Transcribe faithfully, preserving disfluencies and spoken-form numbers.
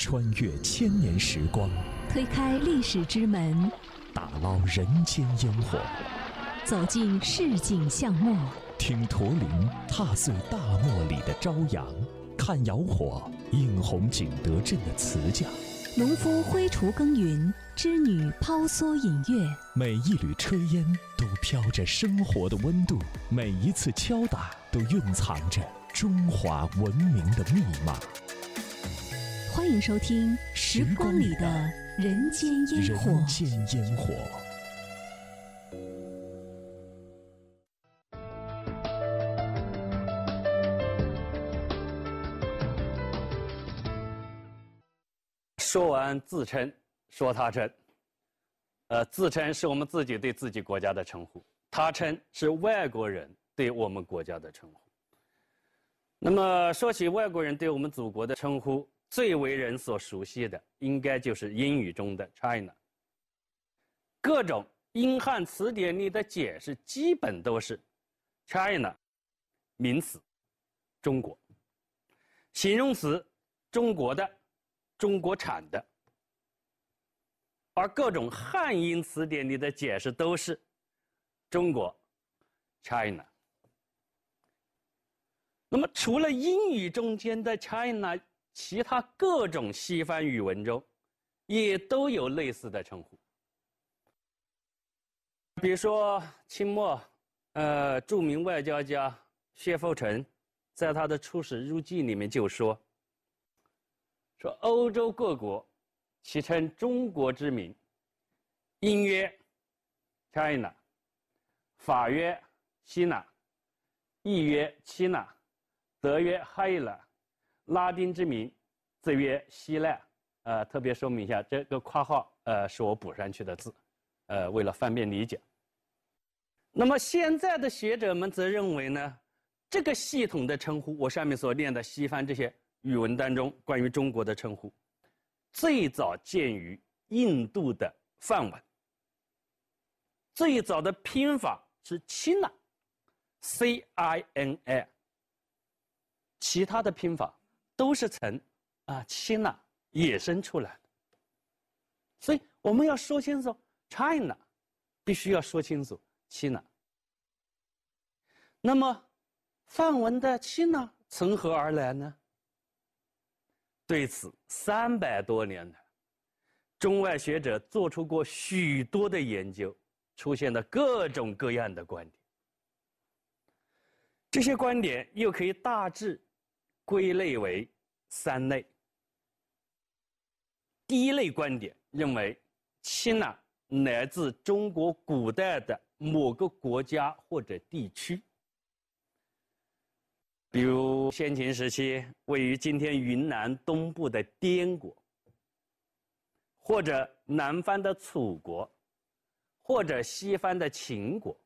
穿越千年时光， 推开历史之门， 打捞人间烟火， 走进市井巷陌， 听驼铃踏碎大漠里的朝阳，看窑火映红景德镇的瓷匠， 农夫挥锄耕耘，织女抛梭引月。 每一缕炊烟都飘着生活的温度，每一次敲打都蕴藏着中华文明的密码。 欢迎收听《时光里的人间烟火》。 人间烟火。 说完自称，说他称。呃，自称是我们自己对自己国家的称呼，他称是外国人对我们国家的称呼。那么说起外国人对我们祖国的称呼，最为人所熟悉的，应该就是英语中的 China。各种英汉词典里的解释基本都是 China， 名词中国，形容词中国的、中国产的。而各种汉英词典里的解释都是中国 China。那么除了英语中间的 China， 其他各种西方语文中也都有类似的称呼。比如说清末呃著名外交家薛福成在他的出使日记里面就说说欧洲各国其称中国之名，英曰 China， 法曰希腊，意曰希腊，德曰 Hela， 拉丁之名自曰希腊。呃，特别说明一下，这个括号呃是我补上去的字，呃，为了方便理解。那么现在的学者们则认为呢，这个系统的称呼，我上面所念的西方这些语文当中关于中国的称呼，最早见于印度的梵文，最早的拼法是 China， C I N A， 其他的拼法都是从啊 China 衍生出来的。所以我们要说清楚 China， 必须要说清楚 China。那么梵文的 China 从何而来呢？对此三百多年来，中外学者做出过许多的研究，出现了各种各样的观点。这些观点又可以大致归类为三类。第一类观点认为 China 来自中国古代的某个国家或者地区，比如先秦时期位于今天云南东部的滇国，或者南方的楚国，或者西方的秦国。